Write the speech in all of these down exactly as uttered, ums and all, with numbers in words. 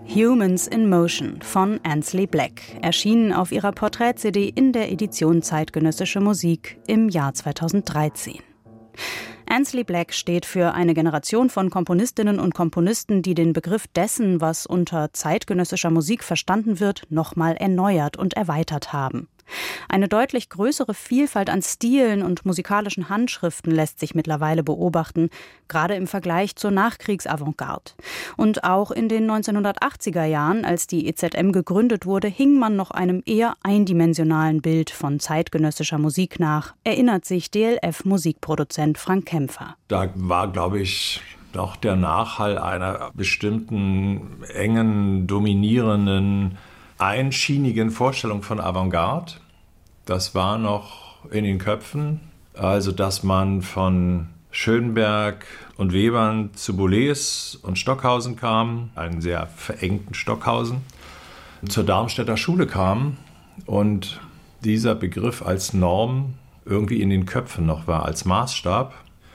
Humans in Motion von Ansley Black, erschienen auf ihrer Porträt-C D in der Edition Zeitgenössische Musik im Jahr zweitausenddreizehn. Ansley Black steht für eine Generation von Komponistinnen und Komponisten, die den Begriff dessen, was unter zeitgenössischer Musik verstanden wird, nochmal erneuert und erweitert haben. Eine deutlich größere Vielfalt an Stilen und musikalischen Handschriften lässt sich mittlerweile beobachten, gerade im Vergleich zur Nachkriegs-Avantgarde. Und auch in den neunzehnhundertachtziger Jahren, als die E Z M gegründet wurde, hing man noch einem eher eindimensionalen Bild von zeitgenössischer Musik nach, erinnert sich D L F-Musikproduzent Frank Kämpfer. Da war, glaube ich, doch der Nachhall einer bestimmten engen, dominierenden, einschienigen Vorstellung von Avantgarde. Das war noch in den Köpfen. Also, dass man von Schönberg und Webern zu Boulez und Stockhausen kam, einen sehr verengten Stockhausen, zur Darmstädter Schule kam und dieser Begriff als Norm irgendwie in den Köpfen noch war, als Maßstab,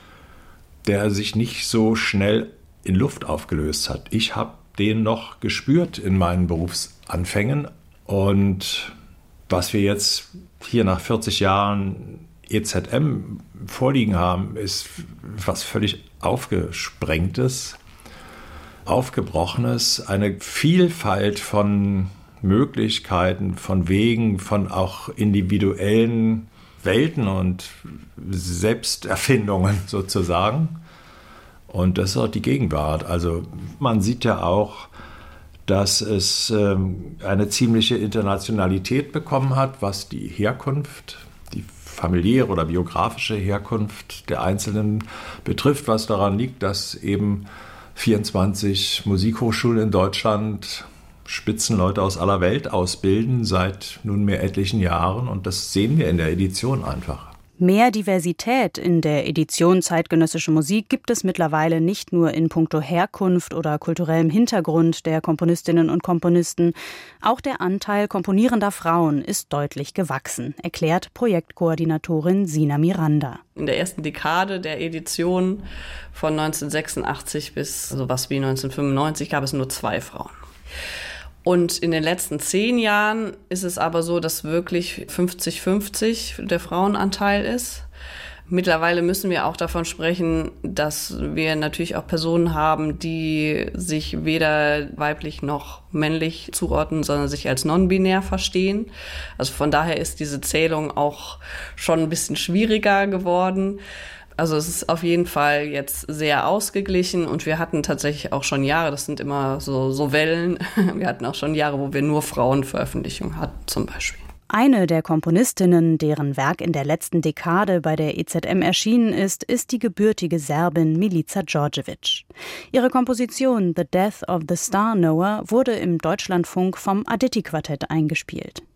der sich nicht so schnell in Luft aufgelöst hat. Ich habe den noch gespürt in meinen Berufsanfängen. Und was wir jetzt hier nach vierzig Jahren E Z M vorliegen haben, ist was völlig Aufgesprengtes, Aufgebrochenes, eine Vielfalt von Möglichkeiten, von Wegen, von auch individuellen Welten und Selbsterfindungen sozusagen. Und das ist auch die Gegenwart. Also man sieht ja auch, dass es ähm, eine ziemliche Internationalität bekommen hat, was die Herkunft, die familiäre oder biografische Herkunft der Einzelnen betrifft, was daran liegt, dass eben vierundzwanzig Musikhochschulen in Deutschland Spitzenleute aus aller Welt ausbilden seit nunmehr etlichen Jahren. Und das sehen wir in der Edition einfach. Mehr Diversität in der Edition Zeitgenössische Musik gibt es mittlerweile nicht nur in puncto Herkunft oder kulturellem Hintergrund der Komponistinnen und Komponisten. Auch der Anteil komponierender Frauen ist deutlich gewachsen, erklärt Projektkoordinatorin Sina Miranda. In der ersten Dekade der Edition von neunzehnhundertsechsundachtzig bis sowas wie neunzehnhundertfünfundneunzig gab es nur zwei Frauen. Und in den letzten zehn Jahren ist es aber so, dass wirklich fünfzig fünfzig der Frauenanteil ist. Mittlerweile müssen wir auch davon sprechen, dass wir natürlich auch Personen haben, die sich weder weiblich noch männlich zuordnen, sondern sich als non-binär verstehen. Also von daher ist diese Zählung auch schon ein bisschen schwieriger geworden. Also es ist auf jeden Fall jetzt sehr ausgeglichen und wir hatten tatsächlich auch schon Jahre, das sind immer so, so Wellen, wir hatten auch schon Jahre, wo wir nur Frauenveröffentlichungen hatten zum Beispiel. Eine der Komponistinnen, deren Werk in der letzten Dekade bei der E Z M erschienen ist, ist die gebürtige Serbin Milica Djordjevic. Ihre Komposition The Death of the Star Knower wurde im Deutschlandfunk vom Aditti-Quartett eingespielt.